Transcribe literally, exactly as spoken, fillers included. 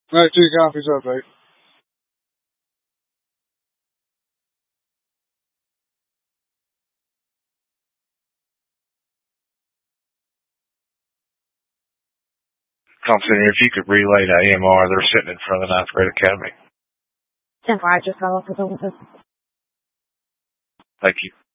All right, two copies update. Thompson, if you could relay to A M R, they're sitting in front of the ninth grade academy. ten five, just fell off the building. Thank you.